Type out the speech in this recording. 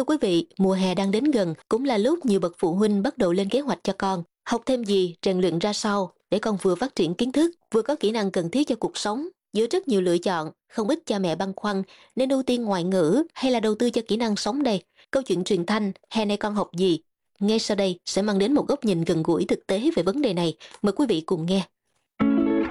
quý vị, mùa hè đang đến gần, cũng là lúc nhiều bậc phụ huynh bắt đầu lên kế hoạch cho con. Học thêm gì, rèn luyện ra sao, để con vừa phát triển kiến thức, vừa có kỹ năng cần thiết cho cuộc sống. Giữa rất nhiều lựa chọn, không ít cha mẹ băn khoăn nên ưu tiên ngoại ngữ hay là đầu tư cho kỹ năng sống đây. Câu chuyện truyền thanh, hè này con học gì? Ngay sau đây sẽ mang đến một góc nhìn gần gũi thực tế về vấn đề này. Mời quý vị cùng nghe.